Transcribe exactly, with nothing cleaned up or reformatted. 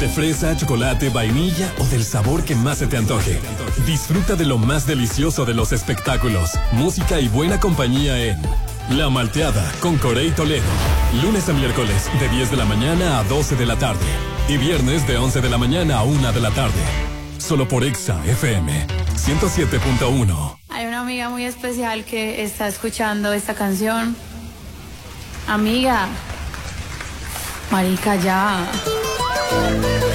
De fresa, chocolate, vainilla o del sabor que más se te antoje. Disfruta de lo más delicioso de los espectáculos, música y buena compañía en La Malteada con Corey Toledo. Lunes a miércoles de diez de la mañana a doce de la tarde. Y viernes de once de la mañana a una de la tarde. Solo por Exa F M ciento siete punto uno. Hay una amiga muy especial que está escuchando esta canción. Amiga, marica, ya.